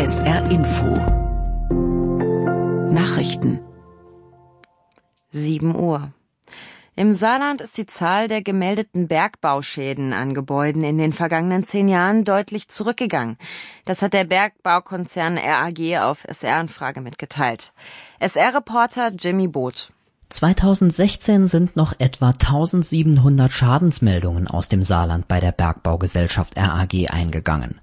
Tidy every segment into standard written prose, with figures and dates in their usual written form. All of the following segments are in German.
SR Info Nachrichten 7 Uhr. Im Saarland ist die Zahl der gemeldeten Bergbauschäden an Gebäuden in den vergangenen 10 Jahren deutlich zurückgegangen. Das hat der Bergbaukonzern RAG auf SR-Anfrage mitgeteilt. SR-Reporter Jimmy Both. 2016 sind noch etwa 1700 Schadensmeldungen aus dem Saarland bei der Bergbaugesellschaft RAG eingegangen.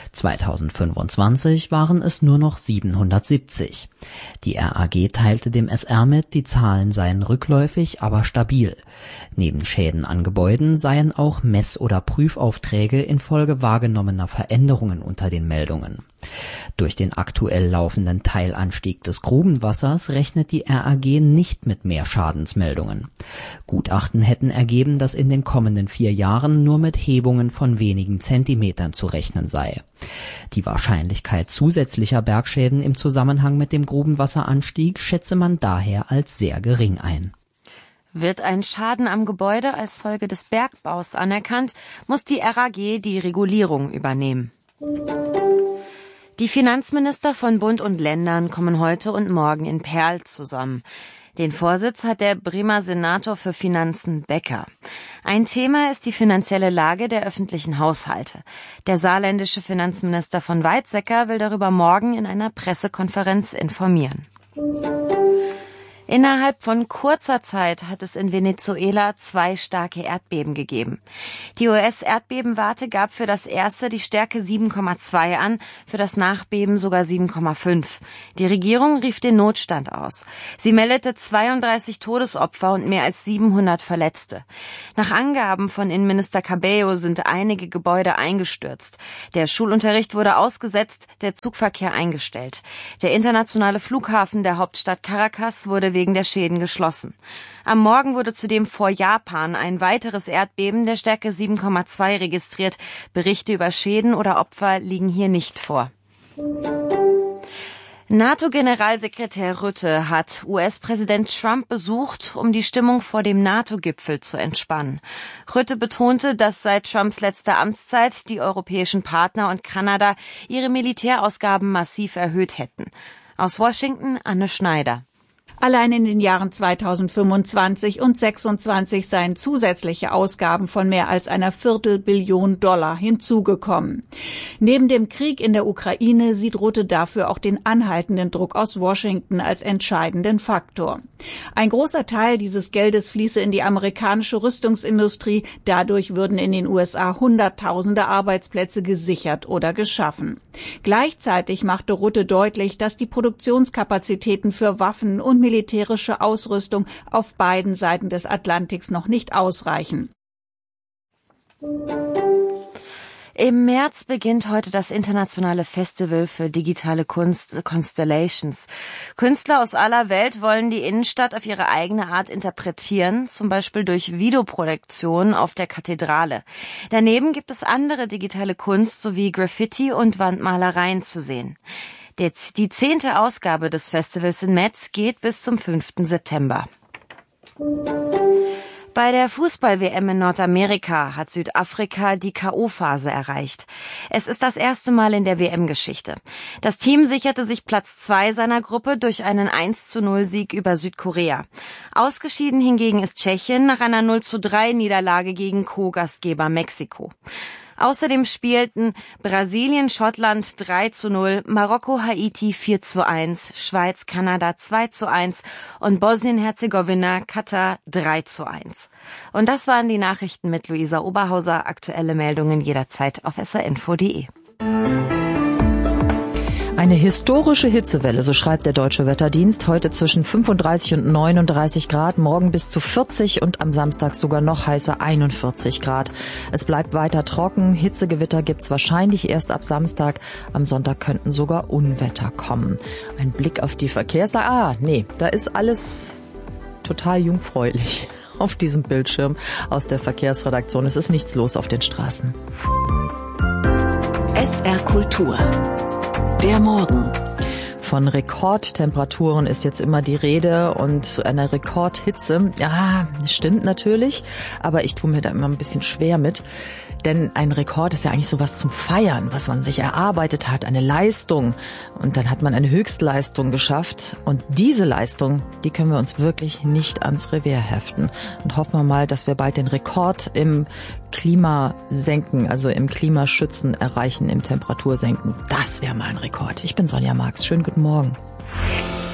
2025 waren es nur noch 770. Die RAG teilte dem SR mit, die Zahlen seien rückläufig, aber stabil. Neben Schäden an Gebäuden seien auch Mess- oder Prüfaufträge infolge wahrgenommener Veränderungen unter den Meldungen. Durch den aktuell laufenden Teilanstieg des Grubenwassers rechnet die RAG nicht mit mehr Schadensmeldungen. Gutachten hätten ergeben, dass in den kommenden 4 Jahren nur mit Hebungen von wenigen Zentimetern zu rechnen sei. Die Wahrscheinlichkeit zusätzlicher Bergschäden im Zusammenhang mit dem Grubenwasseranstieg schätze man daher als sehr gering ein. Wird ein Schaden am Gebäude als Folge des Bergbaus anerkannt, muss die RAG die Regulierung übernehmen. Die Finanzminister von Bund und Ländern kommen heute und morgen in Perl zusammen. Den Vorsitz hat der Bremer Senator für Finanzen Becker. Ein Thema ist die finanzielle Lage der öffentlichen Haushalte. Der saarländische Finanzminister von Weizsäcker will darüber morgen in einer Pressekonferenz informieren. Innerhalb von kurzer Zeit hat es in Venezuela 2 starke Erdbeben gegeben. Die US-Erdbebenwarte gab für das erste die Stärke 7,2 an, für das Nachbeben sogar 7,5. Die Regierung rief den Notstand aus. Sie meldete 32 Todesopfer und mehr als 700 Verletzte. Nach Angaben von Innenminister Cabello sind einige Gebäude eingestürzt. Der Schulunterricht wurde ausgesetzt, der Zugverkehr eingestellt. Der internationale Flughafen der Hauptstadt Caracas wurde wegen der Schäden geschlossen. Am Morgen wurde zudem vor Japan ein weiteres Erdbeben der Stärke 7,2 registriert. Berichte über Schäden oder Opfer liegen hier nicht vor. NATO-Generalsekretär Rutte hat US-Präsident Trump besucht, um die Stimmung vor dem NATO-Gipfel zu entspannen. Rutte betonte, dass seit Trumps letzter Amtszeit die europäischen Partner und Kanada ihre Militärausgaben massiv erhöht hätten. Aus Washington Anne Schneider. Allein in den Jahren 2025 und 2026 seien zusätzliche Ausgaben von mehr als einer $250 Milliarden hinzugekommen. Neben dem Krieg in der Ukraine sieht Rutte dafür auch den anhaltenden Druck aus Washington als entscheidenden Faktor. Ein großer Teil dieses Geldes fließe in die amerikanische Rüstungsindustrie. Dadurch würden in den USA Hunderttausende Arbeitsplätze gesichert oder geschaffen. Gleichzeitig machte Rutte deutlich, dass die Produktionskapazitäten für Waffen und militärische Ausrüstung auf beiden Seiten des Atlantiks noch nicht ausreichen. Im März beginnt heute das internationale Festival für digitale Kunst Constellations. Künstler aus aller Welt wollen die Innenstadt auf ihre eigene Art interpretieren, zum Beispiel durch Videoproduktionen auf der Kathedrale. Daneben gibt es andere digitale Kunst sowie Graffiti und Wandmalereien zu sehen. Die 10. Ausgabe des Festivals in Metz geht bis zum 5. September. Bei der Fußball-WM in Nordamerika hat Südafrika die K.O.-Phase erreicht. Es ist das erste Mal in der WM-Geschichte. Das Team sicherte sich Platz 2 seiner Gruppe durch einen 1:0-Sieg über Südkorea. Ausgeschieden hingegen ist Tschechien nach einer 0:3-Niederlage gegen Co-Gastgeber Mexiko. Außerdem spielten Brasilien, Schottland 3:0, Marokko, Haiti 4:1, Schweiz, Kanada 2:1 und Bosnien-Herzegowina, Katar 3:1. Und das waren die Nachrichten mit Luisa Oberhauser. Aktuelle Meldungen jederzeit auf srinfo.de. Eine historische Hitzewelle, so schreibt der Deutsche Wetterdienst, heute zwischen 35 und 39 Grad, morgen bis zu 40 und am Samstag sogar noch heißer 41 Grad. Es bleibt weiter trocken, Hitzegewitter gibt's wahrscheinlich erst ab Samstag, am Sonntag könnten sogar Unwetter kommen. Ein Blick auf die Verkehrslage, da ist alles total jungfräulich auf diesem Bildschirm aus der Verkehrsredaktion. Es ist nichts los auf den Straßen. SR Kultur. Der Morgen. Von Rekordtemperaturen ist jetzt immer die Rede und einer Rekordhitze. Ja, stimmt natürlich, aber ich tue mir da immer ein bisschen schwer mit. Denn ein Rekord ist ja eigentlich sowas zum Feiern, was man sich erarbeitet hat, eine Leistung. Und dann hat man eine Höchstleistung geschafft. Und diese Leistung, die können wir uns wirklich nicht ans Revier heften. Und hoffen wir mal, dass wir bald den Rekord im Klimasenken, also im Klimaschützen erreichen, im Temperatursenken. Das wäre mal ein Rekord. Ich bin Sonja Marx. Schönen guten Morgen.